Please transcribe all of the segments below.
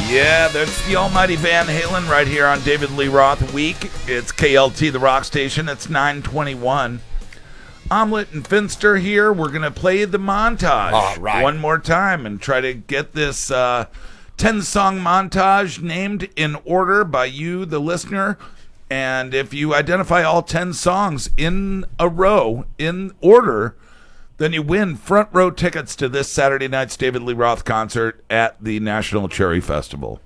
Yeah, that's the almighty Van Halen right here on David Lee Roth Week. It's KLT, the rock station. It's 9:21. Omelet and Finster here. We're going to play the montage one more time and try to get this 10-song montage named in order by you, the listener. And if you identify all 10 songs in a row, in order, then you win front row tickets to this Saturday night's David Lee Roth concert at the National Cherry Festival.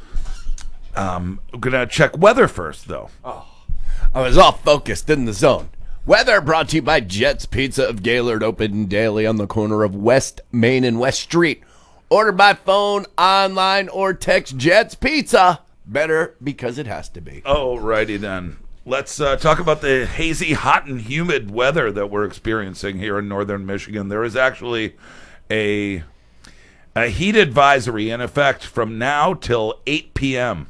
I'm going to check weather first, though. I was all focused in the zone. Weather brought to you by Jets Pizza of Gaylord, open daily on the corner of West Main and West Street. Order by phone, online, or text Jets Pizza. Better because it has to be. Oh, righty then. Let's talk about the hazy, hot, and humid weather that we're experiencing here in northern Michigan. There is actually a heat advisory in effect from now till 8 p.m.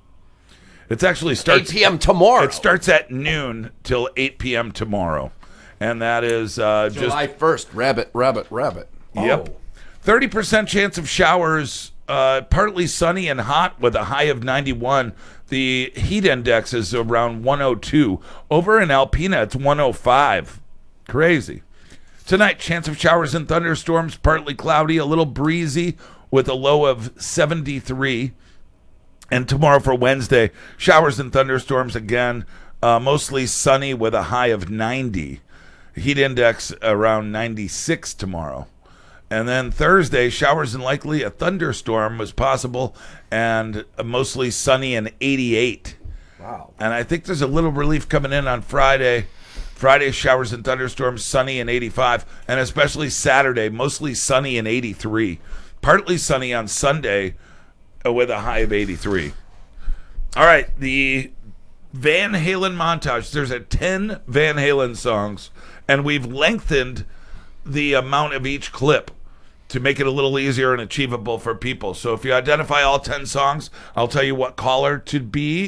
It actually starts 8 p.m. tomorrow. It starts at noon till 8 p.m. tomorrow. And that is July 1st. Rabbit. Yep. 30% chance of showers, partly sunny and hot with a high of 91. The heat index is around 102. Over in Alpena, it's 105. Crazy. Tonight, chance of showers and thunderstorms, partly cloudy, a little breezy with a low of 73. And tomorrow for Wednesday, showers and thunderstorms again, mostly sunny with a high of 90. Heat index around 96 tomorrow. And then Thursday, showers and likely a thunderstorm was possible, and mostly sunny and 88. Wow. And I think there's a little relief coming in on Friday. Friday, showers and thunderstorms, sunny and 85. And especially Saturday, mostly sunny and 83. Partly sunny on Sunday with a high of 83. All right, the Van Halen montage. There's 10 Van Halen songs, and we've lengthened the amount of each clip to make it a little easier and achievable for people. So if you identify all 10 songs, I'll tell you what caller to be